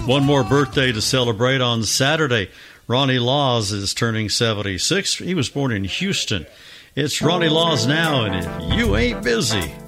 One more birthday to celebrate on Saturday. Ronnie Laws is turning 76. He was born in Houston. It's Ronnie Laws Now, and if you ain't busy.